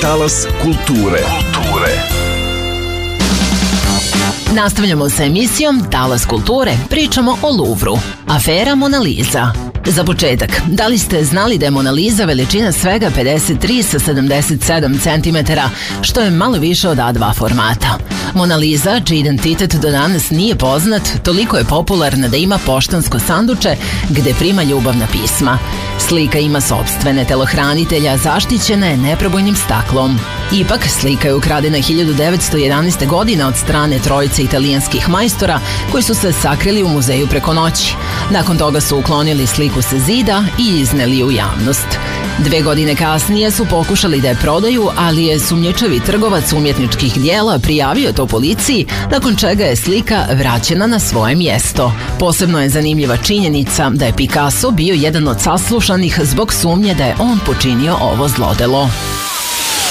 Talas kulture. Nastavljamo sa emisijom Talas kulture, pričamo o Luvru. Afera Mona Lisa. Za početak, da li ste znali da je Mona Lisa veličina svega 53 sa 77 cm, što je malo više od A2 formata? Mona Lisa, čiji identitet do danas nije poznat, toliko je popularna da ima poštansko sanduče gde prima ljubavna pisma. Slika ima sopstvene telohranitelja, zaštićena je neprobojnim staklom. Ipak, slika je ukradena 1911. godine od strane trojice italijanskih majstora koji su se sakrili u muzeju preko noći. Nakon toga su uklonili sliku sa zida i izneli u javnost. 2 godine kasnije su pokušali da je prodaju, ali je sumnjičavi trgovac umjetničkih dijela prijavio to policiji, nakon čega je slika vraćena na svoje mjesto. Posebno je zanimljiva činjenica da je Picasso bio jedan od saslušanih zbog sumnje da je on počinio ovo zlodelo.